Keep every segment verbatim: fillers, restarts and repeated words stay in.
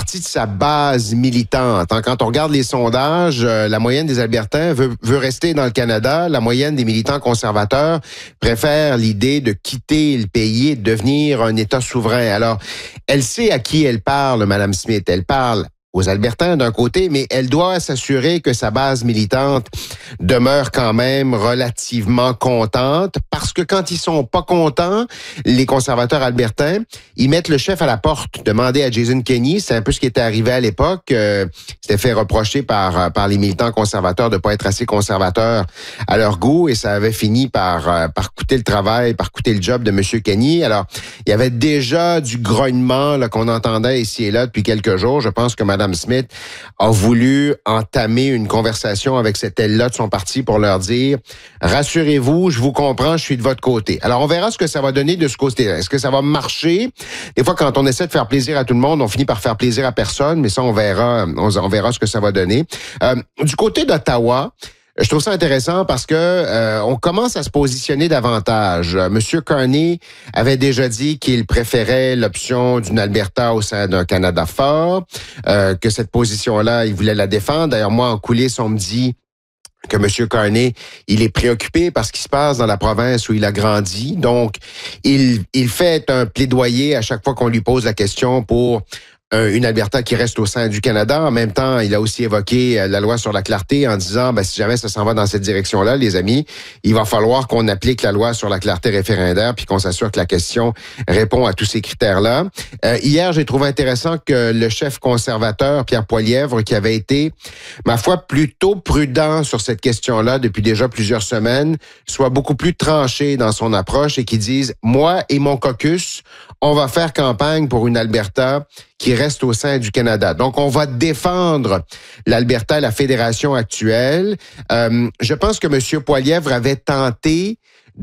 partie de sa base militante. Hein. Quand on regarde les sondages, euh, la moyenne des Albertains veut, veut rester dans le Canada. La moyenne des militants conservateurs préfère l'idée de quitter le pays et de devenir un État souverain. Alors, elle sait à qui elle parle, Mme Smith. Elle parle aux Albertains d'un côté, mais elle doit s'assurer que sa base militante demeure quand même relativement contente, parce que quand ils sont pas contents, les conservateurs albertains, ils mettent le chef à la porte. Demander à Jason Kenney, c'est un peu ce qui était arrivé à l'époque, euh, c'était fait reprocher par par les militants conservateurs de pas être assez conservateurs à leur goût, et ça avait fini par euh, par coûter le travail, par coûter le job de M. Kenney. Alors, il y avait déjà du grognement là, qu'on entendait ici et là depuis quelques jours. Je pense que Mme Smith a voulu entamer une conversation avec cette aile-là de son parti pour leur dire « Rassurez-vous, je vous comprends, je suis de votre côté ». Alors, on verra ce que ça va donner de ce côté-là. Est-ce que ça va marcher? Des fois, quand on essaie de faire plaisir à tout le monde, on finit par faire plaisir à personne, mais ça, on verra, on, on verra ce que ça va donner. Euh, du côté d'Ottawa, je trouve ça intéressant parce que euh, on commence à se positionner davantage. Euh, Monsieur Carney avait déjà dit qu'il préférait l'option d'une Alberta au sein d'un Canada fort, euh, que cette position-là, il voulait la défendre. D'ailleurs, moi, en coulisses, on me dit que M. Carney, il est préoccupé par ce qui se passe dans la province où il a grandi. Donc, il, il fait un plaidoyer à chaque fois qu'on lui pose la question pour une Alberta qui reste au sein du Canada. En même temps, il a aussi évoqué la loi sur la clarté en disant, ben, si jamais ça s'en va dans cette direction-là, les amis, il va falloir qu'on applique la loi sur la clarté référendaire puis qu'on s'assure que la question répond à tous ces critères-là. Euh, hier, j'ai trouvé intéressant que le chef conservateur, Pierre Poilievre, qui avait été, ma foi, plutôt prudent sur cette question-là depuis déjà plusieurs semaines, soit beaucoup plus tranché dans son approche et qui dise, moi et mon caucus, on va faire campagne pour une Alberta qui reste au sein du Canada. Donc, on va défendre l'Alberta, la fédération actuelle. Euh, je pense que M. Poilievre avait tenté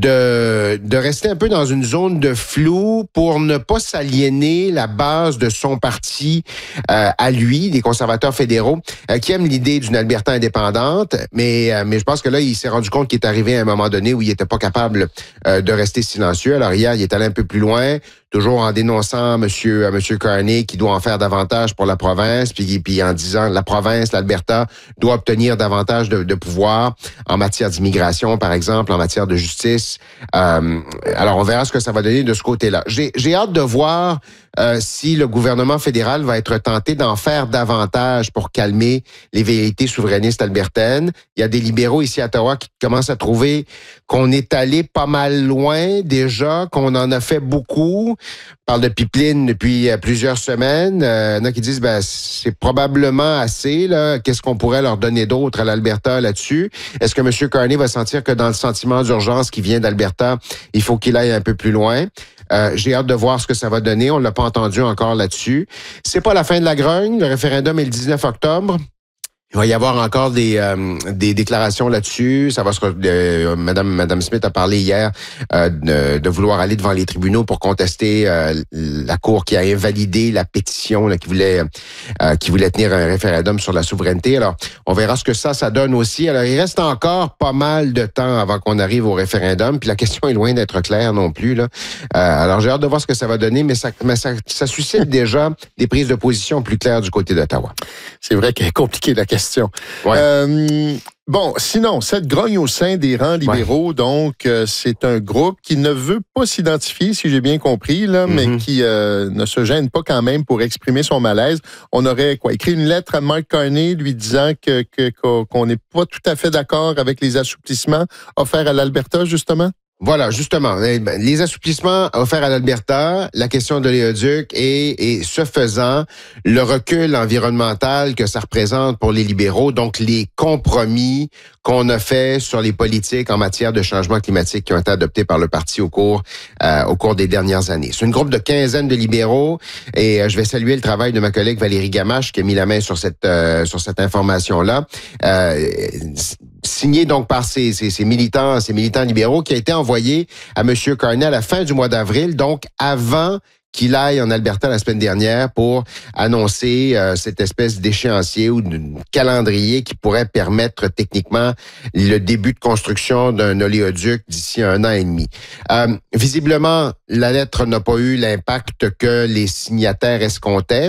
de, de rester un peu dans une zone de flou pour ne pas s'aliéner la base de son parti euh, à lui, les conservateurs fédéraux, euh, qui aiment l'idée d'une Alberta indépendante, mais, euh, mais je pense que là, il s'est rendu compte qu'il est arrivé à un moment donné où il n'était pas capable euh, de rester silencieux. Alors hier, il est allé un peu plus loin, toujours en dénonçant Monsieur, euh, Monsieur Carney qui doit en faire davantage pour la province, puis, puis en disant la province, l'Alberta, doit obtenir davantage de, de pouvoir en matière d'immigration, par exemple, en matière de justice. Euh, alors, on verra ce que ça va donner de ce côté-là. J'ai, j'ai hâte de voir euh, si le gouvernement fédéral va être tenté d'en faire davantage pour calmer les velléités souverainistes albertaines. Il y a des libéraux ici à Ottawa qui commencent à trouver qu'on est allé pas mal loin déjà, qu'on en a fait beaucoup. On parle de pipeline depuis plusieurs semaines. Euh, il y en a qui disent ben c'est probablement assez. Là. Qu'est-ce qu'on pourrait leur donner d'autre à l'Alberta là-dessus? Est-ce que M. Carney va sentir que dans le sentiment d'urgence qui vient d'Alberta, il faut qu'il aille un peu plus loin? Euh, j'ai hâte de voir ce que ça va donner. On ne l'a pas entendu encore là-dessus. C'est pas la fin de la grogne. Le référendum est le dix-neuf octobre. Il va y avoir encore des euh, des déclarations là-dessus. Ça va se euh, Madame Madame Smith a parlé hier euh, de, de vouloir aller devant les tribunaux pour contester euh, la Cour qui a invalidé la pétition là, qui voulait euh, qui voulait tenir un référendum sur la souveraineté. Alors, on verra ce que ça ça donne aussi. Alors, il reste encore pas mal de temps avant qu'on arrive au référendum. Puis la question est loin d'être claire non plus là. Euh, alors, j'ai hâte de voir ce que ça va donner, mais ça mais ça, ça suscite déjà des prises de position plus claires du côté d'Ottawa. C'est vrai qu'elle est compliquée la question. Ouais. Euh, bon, sinon, cette grogne au sein des rangs libéraux, ouais. donc, euh, c'est un groupe qui ne veut pas s'identifier, si j'ai bien compris, là, mm-hmm. mais qui euh, ne se gêne pas quand même pour exprimer son malaise. On aurait quoi écrit une lettre à Mark Carney lui disant que, que, qu'on n'est pas tout à fait d'accord avec les assouplissements offerts à l'Alberta, justement? Voilà, justement, les assouplissements offerts à l'Alberta, la question de l'éoduc et, et ce faisant, le recul environnemental que ça représente pour les libéraux, donc les compromis qu'on a fait sur les politiques en matière de changement climatique qui ont été adoptés par le parti au cours euh, au cours des dernières années. C'est une groupe de quinzaine de libéraux et euh, je vais saluer le travail de ma collègue Valérie Gamache qui a mis la main sur cette euh, sur cette information-là. Euh, signé donc par ces, ces, ces militants, ces militants libéraux, qui a été envoyé à M. Carney à la fin du mois d'avril, donc avant qu'il aille en Alberta la semaine dernière pour annoncer euh, cette espèce d'échéancier ou de calendrier qui pourrait permettre techniquement le début de construction d'un oléoduc d'ici un an et demi. Euh, visiblement, la lettre n'a pas eu l'impact que les signataires escomptaient.